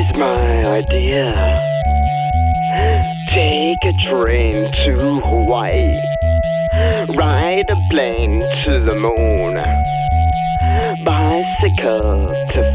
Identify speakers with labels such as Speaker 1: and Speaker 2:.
Speaker 1: Here's my idea. Take a train to Hawaii. Ride a plane to the moon. Bicycle to